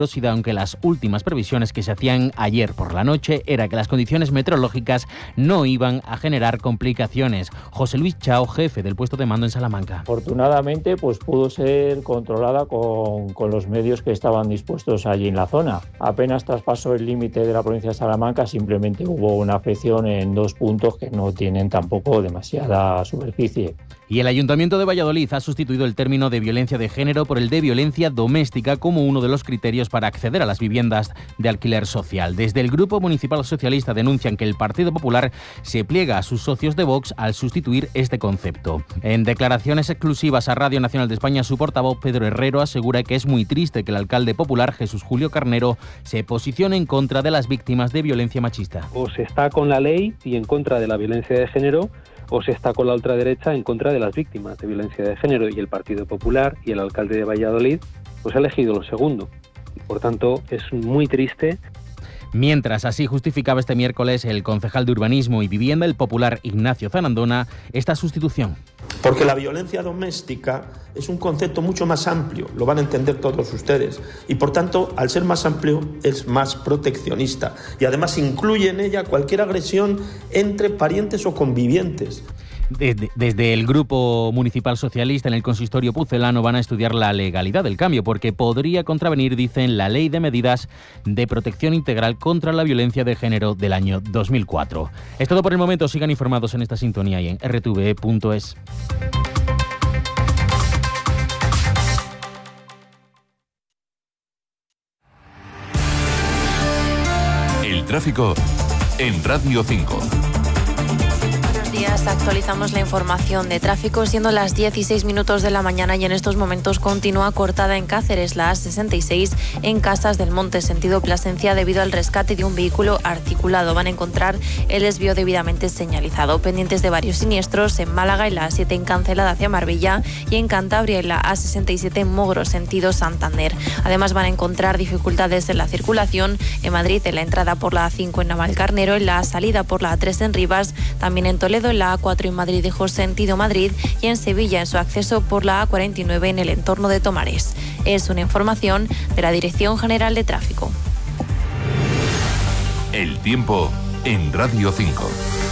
aunque las últimas previsiones que se hacían ayer por la noche era que las condiciones meteorológicas no iban a generar complicaciones. José Luis Chao, jefe del puesto de mando en Salamanca. Afortunadamente, pues pudo ser controlada con los medios que estaban dispuestos allí en la zona. Apenas traspasó el límite de la provincia de Salamanca, simplemente hubo una afección en 2 puntos que no tienen tampoco demasiada superficie. Y el Ayuntamiento de Valladolid ha sustituido el término de violencia de género por el de violencia doméstica como uno de los criterios para acceder a las viviendas de alquiler social. Desde el Grupo Municipal Socialista denuncian que el Partido Popular se pliega a sus socios de Vox al sustituir este concepto. En declaraciones exclusivas a Radio Nacional de España, su portavoz Pedro Herrero asegura que es muy triste que el alcalde popular Jesús Julio Carnero se posicione en contra de las víctimas de violencia machista. O se está con la ley y en contra de la violencia de género, o se está con la ultraderecha en contra de las víctimas de violencia de género, y el Partido Popular y el alcalde de Valladolid pues ha elegido lo segundo. Por tanto, es muy triste. Mientras, así justificaba este miércoles el concejal de Urbanismo y Vivienda, el popular Ignacio Zanandona, esta sustitución. Porque la violencia doméstica es un concepto mucho más amplio, lo van a entender todos ustedes, y por tanto, al ser más amplio, es más proteccionista, y además incluye en ella cualquier agresión entre parientes o convivientes. Desde el Grupo Municipal Socialista en el Consistorio Pucelano van a estudiar la legalidad del cambio porque podría contravenir, dicen, la Ley de Medidas de Protección Integral contra la Violencia de Género del año 2004. Es todo por el momento. Sigan informados en esta sintonía y en rtve.es. El tráfico en Radio 5. Actualizamos la información de tráfico, siendo las 16 minutos de la mañana, y en estos momentos continúa cortada en Cáceres la A66 en Casas del Monte, sentido Plasencia, debido al rescate de un vehículo articulado. Van a encontrar el desvío debidamente señalizado. Pendientes de varios siniestros en Málaga, en la A7 en Cancelada hacia Marbella, y en Cantabria en la A67 en Mogro, sentido Santander. Además van a encontrar dificultades en la circulación en Madrid, en la entrada por la A5 en Navalcarnero, en la salida por la A3 en Rivas, también en Toledo en la A4 en Madrid-Hijos sentido Madrid, y en Sevilla en su acceso por la A49 en el entorno de Tomares. Es una información de la Dirección General de Tráfico. El tiempo en Radio 5.